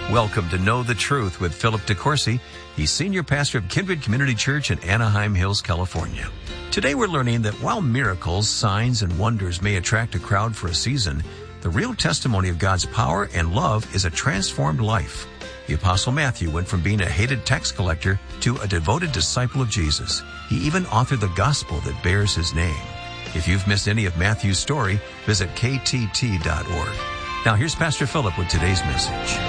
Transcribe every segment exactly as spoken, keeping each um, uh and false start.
Welcome to Know the Truth with Philip DeCourcy. He's senior pastor of Kindred Community Church in Anaheim Hills, California. Today we're learning that while miracles, signs, and wonders may attract a crowd for a season, the real testimony of God's power and love is a transformed life. The Apostle Matthew went from being a hated tax collector to a devoted disciple of Jesus. He even authored the gospel that bears his name. If you've missed any of Matthew's story, visit K T T dot org. Now here's Pastor Philip with today's message.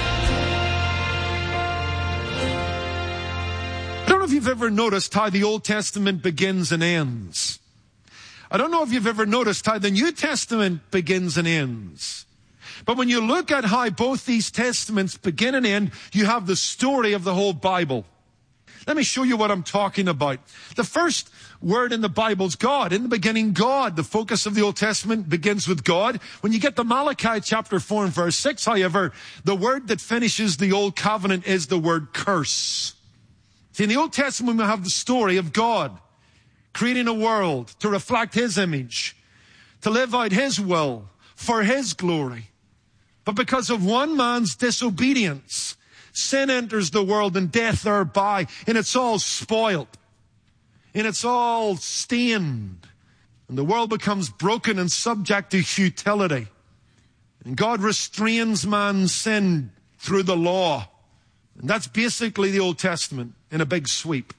I don't know if you've ever noticed how the Old Testament begins and ends. I don't know if you've ever noticed how the New Testament begins and ends. But when you look at how both these testaments begin and end, you have the story of the whole Bible. Let me show you what I'm talking about. The first word in the Bible is God. In the beginning, God. The focus of the Old Testament begins with God. When you get to Malachi chapter four and verse six, however, the word that finishes the Old Covenant is the word curse. See, in the Old Testament, we have the story of God creating a world to reflect His image, to live out His will for His glory. But because of one man's disobedience, sin enters the world and death thereby, and it's all spoiled, and it's all stained, and the world becomes broken and subject to futility. And God restrains man's sin through the law. And that's basically the Old Testament in a big sweep.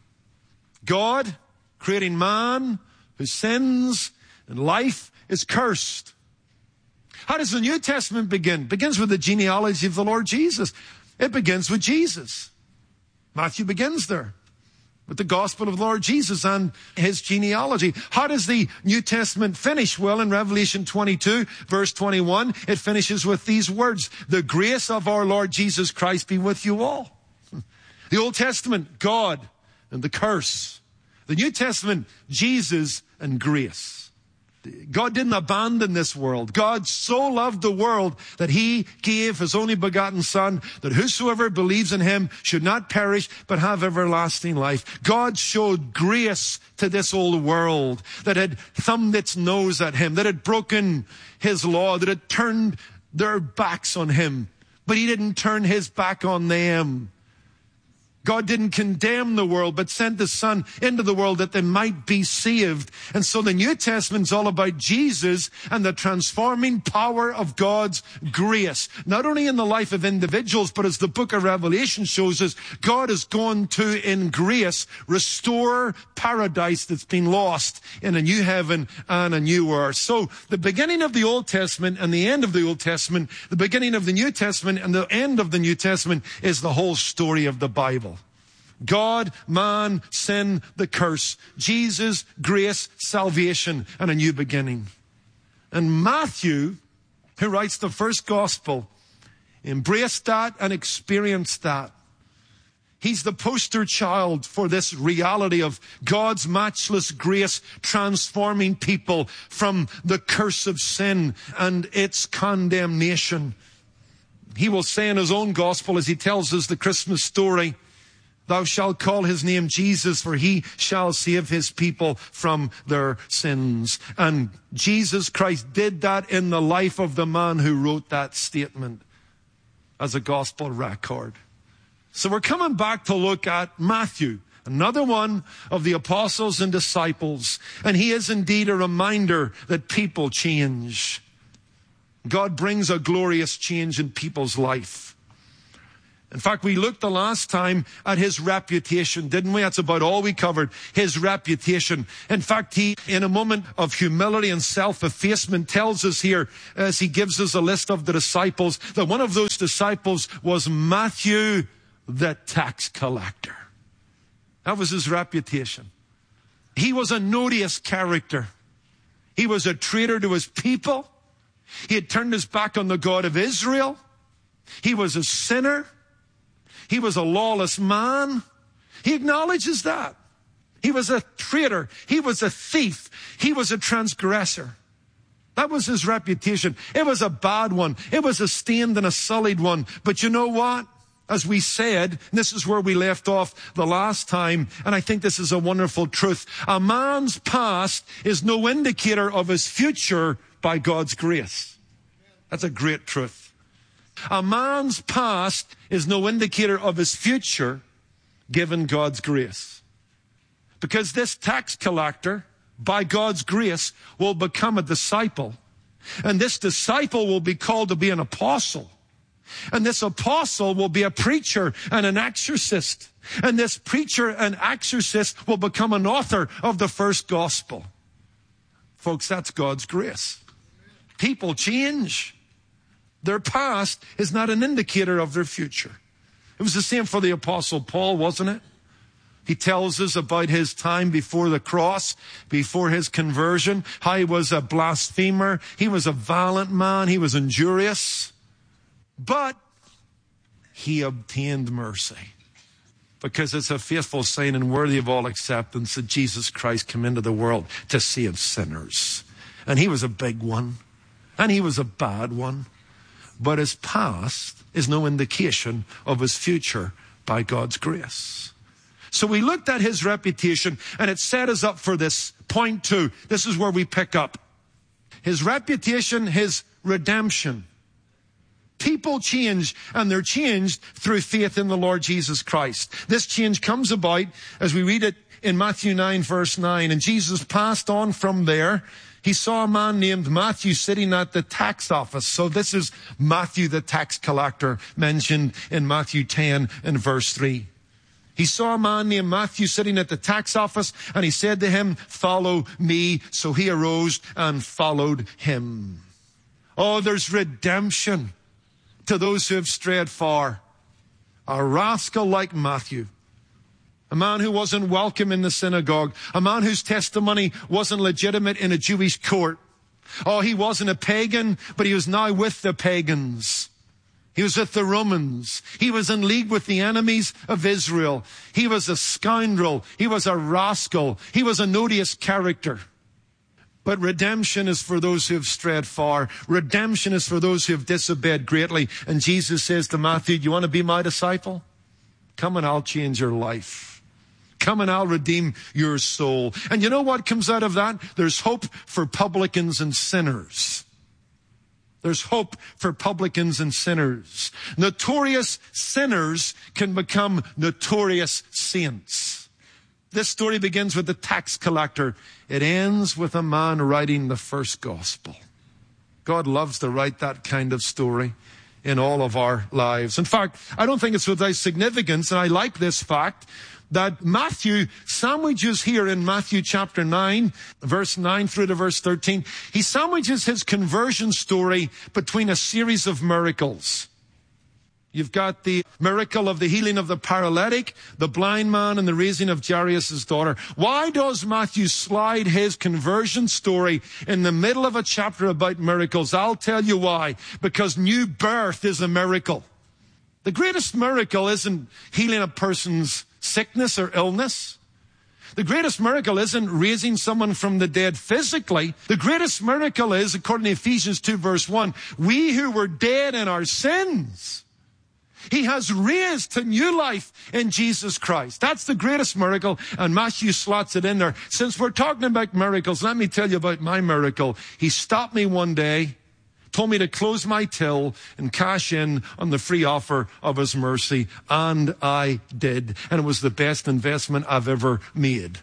God creating man who sins, and life is cursed. How does the New Testament begin? It begins with the genealogy of the Lord Jesus. It begins with Jesus. Matthew begins there with the gospel of the Lord Jesus and His genealogy. How does the New Testament finish? Well, in Revelation twenty-two, verse twenty-one, it finishes with these words: the grace of our Lord Jesus Christ be with you all. The Old Testament, God and the curse. The New Testament, Jesus and grace. God didn't abandon this world. God so loved the world that He gave His only begotten Son, that whosoever believes in Him should not perish but have everlasting life. God showed grace to this old world that had thumbed its nose at Him, that had broken His law, that had turned their backs on Him. But He didn't turn His back on them. God didn't condemn the world, but sent the Son into the world that they might be saved. And so the New Testament's all about Jesus and the transforming power of God's grace. Not only in the life of individuals, but as the book of Revelation shows us, God is going to, in grace, restore paradise that's been lost in a new heaven and a new earth. So the beginning of the Old Testament and the end of the Old Testament, the beginning of the New Testament and the end of the New Testament is the whole story of the Bible. God, man, sin, the curse. Jesus, grace, salvation, and a new beginning. And Matthew, who writes the first gospel, embraced that and experienced that. He's the poster child for this reality of God's matchless grace transforming people from the curse of sin and its condemnation. He will say in his own gospel, as he tells us the Christmas story, "Thou shalt call His name Jesus, for He shall save His people from their sins." And Jesus Christ did that in the life of the man who wrote that statement as a gospel record. So we're coming back to look at Matthew, another one of the apostles and disciples. And he is indeed a reminder that people change. God brings a glorious change in people's life. In fact, we looked the last time at His reputation, didn't we? That's about all we covered, His reputation. In fact, He, in a moment of humility and self-effacement, tells us here, as He gives us a list of the disciples, that one of those disciples was Matthew, the tax collector. That was his reputation. He was a notorious character. He was a traitor to his people. He had turned his back on the God of Israel. He was a sinner. He was a lawless man. He acknowledges that. He was a traitor. He was a thief. He was a transgressor. That was his reputation. It was a bad one. It was a stained and a sullied one. But you know what? As we said, and this is where we left off the last time, and I think this is a wonderful truth. A man's past is no indicator of his future by God's grace. That's a great truth. A man's past is no indicator of his future, given God's grace. Because this tax collector, by God's grace, will become a disciple. And this disciple will be called to be an apostle. And this apostle will be a preacher and an exorcist. And this preacher and exorcist will become an author of the first gospel. Folks, that's God's grace. People change. Their past is not an indicator of their future. It was the same for the Apostle Paul, wasn't it? He tells us about his time before the cross, before his conversion, how he was a blasphemer. He was a violent man. He was injurious. But he obtained mercy, because it's a faithful sign and worthy of all acceptance that Jesus Christ came into the world to save sinners. And he was a big one. And he was a bad one. But his past is no indication of his future by God's grace. So we looked at his reputation, and it set us up for this point two. This is where we pick up. His reputation, his redemption. People change, and they're changed through faith in the Lord Jesus Christ. This change comes about as we read it in Matthew nine, verse nine. And Jesus passed on from there. He saw a man named Matthew sitting at the tax office. So this is Matthew the tax collector mentioned in Matthew ten and verse three. He saw a man named Matthew sitting at the tax office, and he said to him, "Follow me." So he arose and followed him. Oh, there's redemption to those who have strayed far. A rascal like Matthew, a man who wasn't welcome in the synagogue, a man whose testimony wasn't legitimate in a Jewish court. Oh, he wasn't a pagan, but he was now with the pagans. He was with the Romans. He was in league with the enemies of Israel. He was a scoundrel. He was a rascal. He was an odious character. But redemption is for those who have strayed far. Redemption is for those who have disobeyed greatly. And Jesus says to Matthew, "You want to be my disciple? Come and I'll change your life. Come and I'll redeem your soul." And you know what comes out of that? There's hope for publicans and sinners. There's hope for publicans and sinners. Notorious sinners can become notorious saints. This story begins with the tax collector. It ends with a man writing the first gospel. God loves to write that kind of story in all of our lives. In fact, I don't think it's without significance, and I like this fact, that Matthew sandwiches here in Matthew chapter nine, verse nine through to verse thirteen, he sandwiches his conversion story between a series of miracles. You've got the miracle of the healing of the paralytic, the blind man, and the raising of Jairus' daughter. Why does Matthew slide his conversion story in the middle of a chapter about miracles? I'll tell you why. Because new birth is a miracle. The greatest miracle isn't healing a person's sickness or illness. The greatest miracle isn't raising someone from the dead physically. The greatest miracle is, according to Ephesians two, verse one, we who were dead in our sins, He has raised to new life in Jesus Christ. That's the greatest miracle, and Matthew slots it in there. Since we're talking about miracles, let me tell you about my miracle. He stopped me one day, told me to close my till and cash in on the free offer of His mercy, and I did. And it was the best investment I've ever made.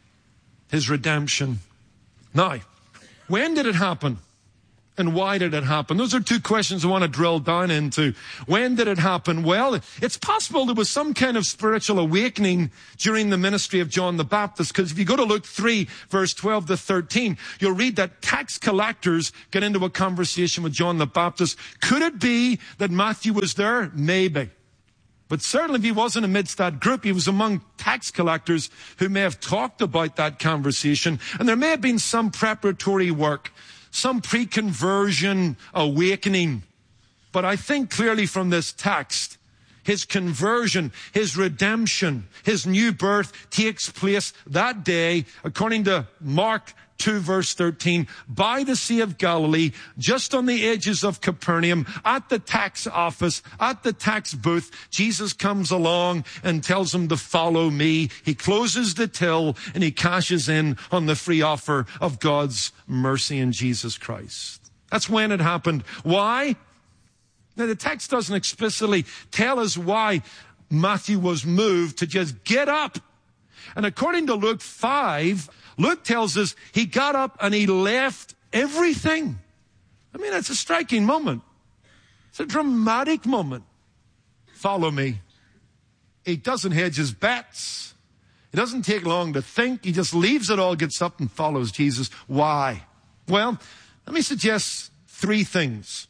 His redemption. Now, when did it happen? And why did it happen? Those are two questions I want to drill down into. When did it happen? Well, it's possible there was some kind of spiritual awakening during the ministry of John the Baptist, because if you go to Luke three, verse twelve to thirteen, you'll read that tax collectors get into a conversation with John the Baptist. Could it be that Matthew was there? Maybe. But certainly if he wasn't amidst that group, he was among tax collectors who may have talked about that conversation. And there may have been some preparatory work, some pre-conversion awakening. But I think clearly from this text, his conversion, his redemption, his new birth takes place that day, according to Mark two, verse thirteen, by the Sea of Galilee, just on the edges of Capernaum, at the tax office, at the tax booth. Jesus comes along and tells him to follow me. He closes the till and he cashes in on the free offer of God's mercy in Jesus Christ. That's when it happened. Why? Now, the text doesn't explicitly tell us why Matthew was moved to just get up. And according to Luke five, Luke tells us he got up and he left everything. I mean, it's a striking moment. It's a dramatic moment. Follow me. He doesn't hedge his bets. It doesn't take long to think. He just leaves it all, gets up and follows Jesus. Why? Well, let me suggest three things.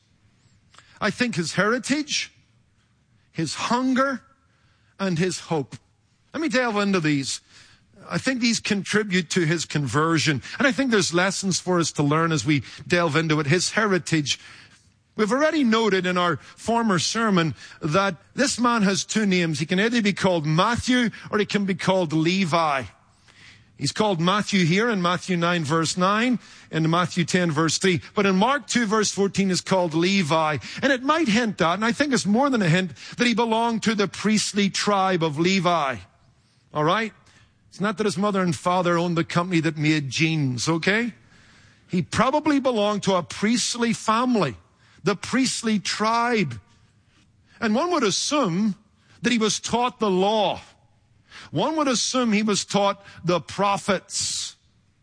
I think his heritage, his hunger, and his hope. Let me delve into these. I think these contribute to his conversion. And I think there's lessons for us to learn as we delve into it. His heritage. We've already noted in our former sermon that this man has two names. He can either be called Matthew or he can be called Levi. He's called Matthew here in Matthew nine verse nine and Matthew ten verse three. But in Mark two verse fourteen is called Levi. And it might hint at, and I think it's more than a hint, that he belonged to the priestly tribe of Levi. All right? It's not that his mother and father owned the company that made jeans, okay? He probably belonged to a priestly family. The priestly tribe. And one would assume that he was taught the law. One would assume he was taught the prophets.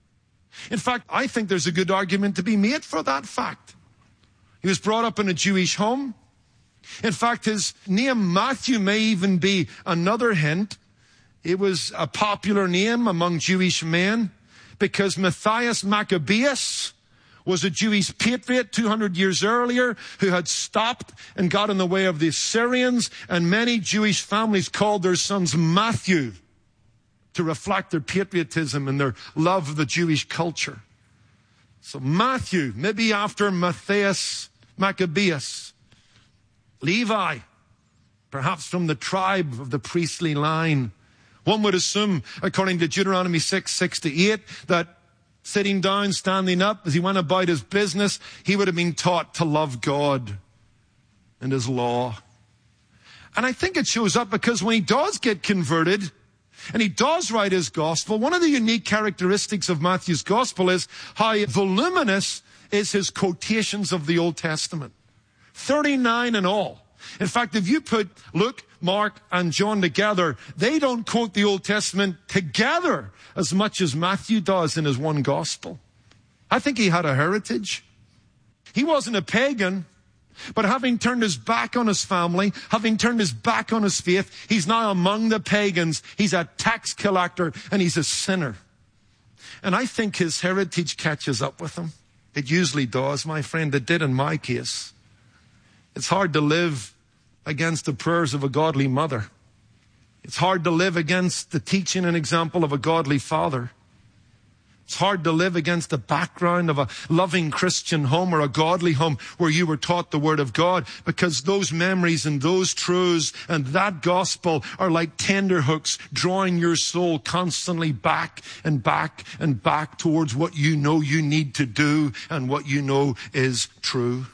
In fact, I think there's a good argument to be made for that fact. He was brought up in a Jewish home. In fact, his name Matthew may even be another hint. It was a popular name among Jewish men because Matthias Maccabeus was a Jewish patriot two hundred years earlier who had stopped and got in the way of the Assyrians, and many Jewish families called their sons Matthew to reflect their patriotism and their love of the Jewish culture. So Matthew, maybe after Matthias Maccabeus. Levi, perhaps from the tribe of the priestly line. One would assume, according to Deuteronomy six, six to eight, that sitting down, standing up, as he went about his business, he would have been taught to love God and his law. And I think it shows up because when he does get converted and he does write his gospel, one of the unique characteristics of Matthew's gospel is how voluminous is his quotations of the Old Testament. thirty-nine in all. In fact, if you put Luke, Mark, and John together, they don't quote the Old Testament together as much as Matthew does in his one gospel. I think he had a heritage. He wasn't a pagan, but having turned his back on his family, having turned his back on his faith, he's now among the pagans. He's a tax collector and he's a sinner. And I think his heritage catches up with him. It usually does, my friend. It did in my case. It's hard to live against the prayers of a godly mother. It's hard to live against the teaching and example of a godly father. It's hard to live against the background of a loving Christian home or a godly home where you were taught the Word of God, because those memories and those truths and that gospel are like tender hooks drawing your soul constantly back and back and back towards what you know you need to do and what you know is true.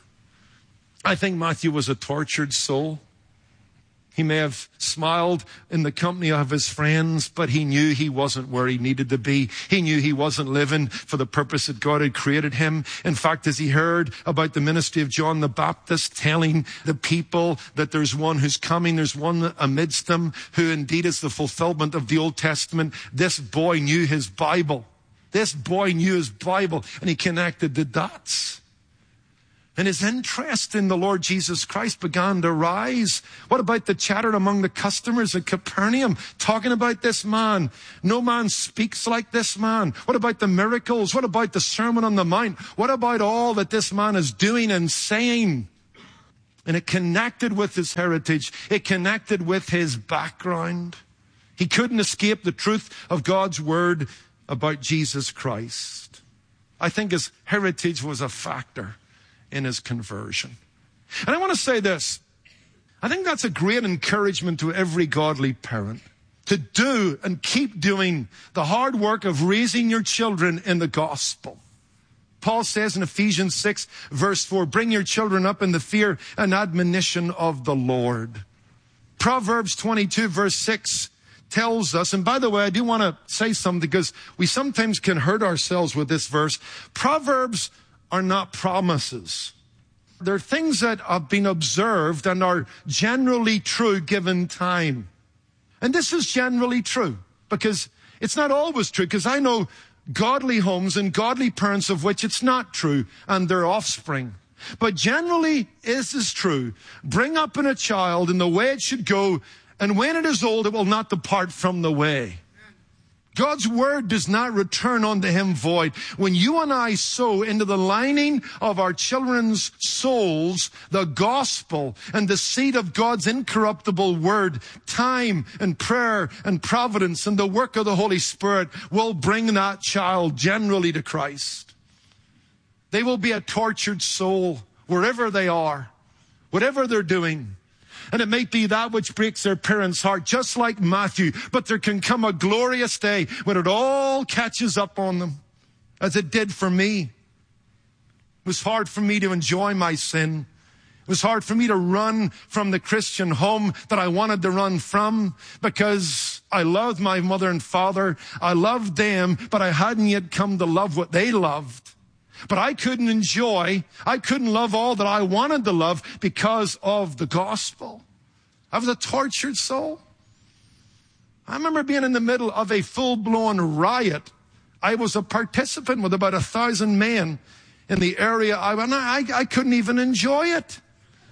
I think Matthew was a tortured soul. He may have smiled in the company of his friends, but he knew he wasn't where he needed to be. He knew he wasn't living for the purpose that God had created him. In fact, as he heard about the ministry of John the Baptist telling the people that there's one who's coming, there's one amidst them who indeed is the fulfillment of the Old Testament, this boy knew his Bible. This boy knew his Bible, and he connected the dots. And his interest in the Lord Jesus Christ began to rise. What about the chatter among the customers at Capernaum talking about this man? No man speaks like this man. What about the miracles? What about the Sermon on the Mount? What about all that this man is doing and saying? And it connected with his heritage. It connected with his background. He couldn't escape the truth of God's word about Jesus Christ. I think his heritage was a factor in his conversion. And I want to say this. I think that's a great encouragement to every godly parent, to do and keep doing the hard work of raising your children in the gospel. Paul says in Ephesians six verse four, bring your children up in the fear and admonition of the Lord. Proverbs twenty-two verse six tells us, and by the way, I do want to say something because we sometimes can hurt ourselves with this verse. Proverbs are not promises. They're things that have been observed and are generally true given time. And this is generally true because it's not always true, because I know godly homes and godly parents of which it's not true and their offspring. But generally, this is true. Bring up in a child in the way it should go, and when it is old, it will not depart from the way. God's word does not return unto him void. When you and I sow into the lining of our children's souls the gospel and the seed of God's incorruptible word, time and prayer and providence and the work of the Holy Spirit will bring that child generally to Christ. They will be a tortured soul wherever they are, whatever they're doing. And it may be that which breaks their parents' heart, just like Matthew. But there can come a glorious day when it all catches up on them, as it did for me. It was hard for me to enjoy my sin. It was hard for me to run from the Christian home that I wanted to run from, because I loved my mother and father. I loved them, but I hadn't yet come to love what they loved. But I couldn't enjoy, I couldn't love all that I wanted to love because of the gospel. I was a tortured soul. I remember being in the middle of a full-blown riot. I was a participant with about a thousand men in the area. I, I, I couldn't even enjoy it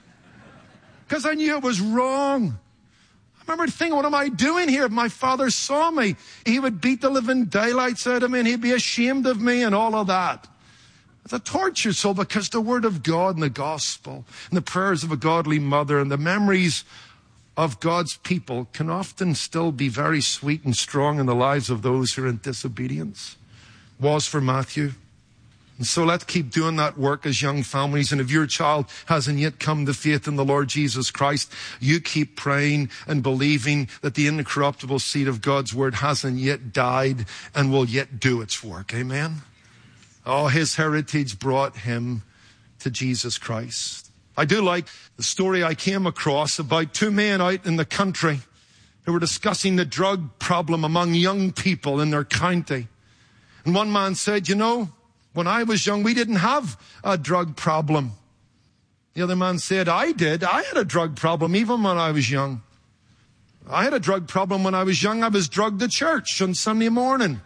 because I knew it was wrong. I remember thinking, what am I doing here? If my father saw me, he would beat the living daylights out of me and he'd be ashamed of me and all of that. It's a tortured soul, because the word of God and the gospel and the prayers of a godly mother and the memories of God's people can often still be very sweet and strong in the lives of those who are in disobedience. Was for Matthew. And so let's keep doing that work as young families. And if your child hasn't yet come to faith in the Lord Jesus Christ, you keep praying and believing that the incorruptible seed of God's word hasn't yet died and will yet do its work. Amen? Oh, his heritage brought him to Jesus Christ. I do like the story I came across about two men out in the country who were discussing the drug problem among young people in their county. And one man said, you know, when I was young, we didn't have a drug problem. The other man said, I did. I had a drug problem even when I was young. I had a drug problem when I was young. I was drugged to church on Sunday morning.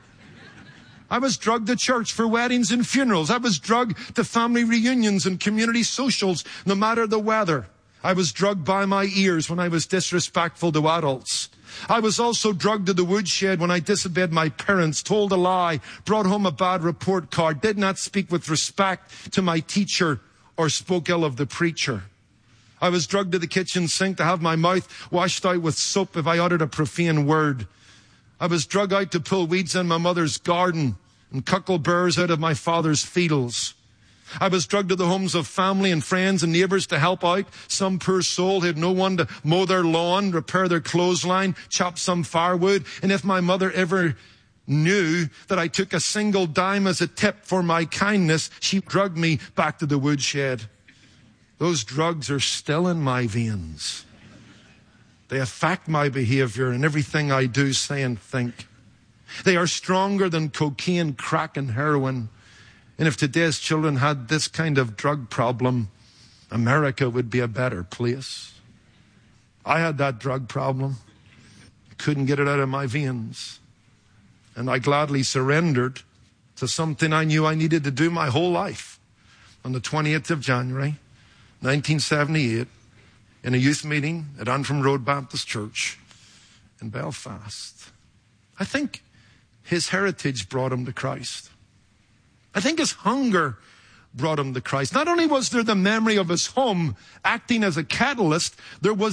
I was drugged to church for weddings and funerals. I was drugged to family reunions and community socials, no matter the weather. I was drugged by my ears when I was disrespectful to adults. I was also drugged to the woodshed when I disobeyed my parents, told a lie, brought home a bad report card, did not speak with respect to my teacher, or spoke ill of the preacher. I was drugged to the kitchen sink to have my mouth washed out with soap if I uttered a profane word. I was drugged out to pull weeds in my mother's garden and cuckle birds out of my father's fields. I was drugged to the homes of family and friends and neighbors to help out some poor soul who had no one to mow their lawn, repair their clothesline, chop some firewood. And if my mother ever knew that I took a single dime as a tip for my kindness, she drugged me back to the woodshed. Those drugs are still in my veins. They affect my behavior and everything I do, say, and think. They are stronger than cocaine, crack, and heroin. And if today's children had this kind of drug problem, America would be a better place. I had that drug problem. Couldn't get it out of my veins. And I gladly surrendered to something I knew I needed to do my whole life. On the twentieth of January, nineteen seventy-eight, in a youth meeting at Antrim Road Baptist Church in Belfast. I think his heritage brought him to Christ. I think his hunger brought him to Christ. Not only was there the memory of his home acting as a catalyst, there was